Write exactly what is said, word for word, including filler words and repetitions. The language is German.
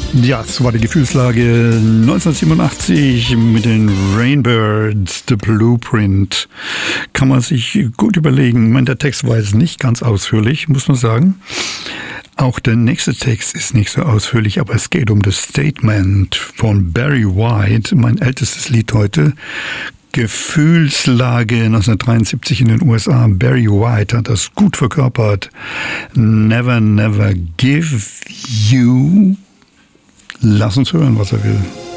Ja, das war die Gefühlslage neunzehnhundertsiebenundachtzig mit den Rainbirds, The Blueprint. Kann man sich gut überlegen. Ich meine, der Text war jetzt nicht ganz ausführlich, muss man sagen. Auch der nächste Text ist nicht so ausführlich, aber es geht um das Statement von Barry White, mein ältestes Lied heute. Gefühlslage neunzehnhundertdreiundsiebzig in den U S A. Barry White hat das gut verkörpert. Never, never give you. Lass uns hören, was er will.